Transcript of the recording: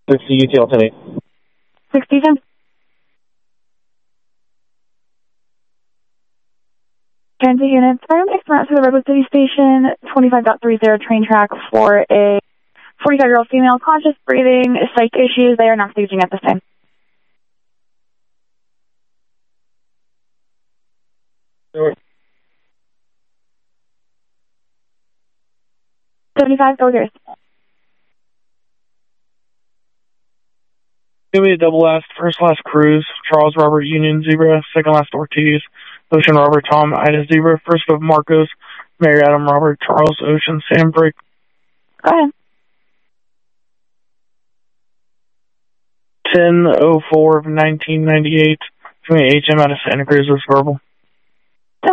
60 UTL 10-8. 60 10. Transit units, I'm express to the Redwood City Station, 25.30 train track for a 45-year-old female, conscious breathing, psych issues. They are not staging at this time. Sure. 75, go yours. Give me a double last, first last Cruz, Charles Robert Union Zebra, second last Ortiz, Ocean Robert Tom Ida Zebra, first of Marcos, Mary Adam Robert Charles Ocean Sam Break. Go ahead. 10/04 of 1998, between HM out of Santa Cruz was verbal.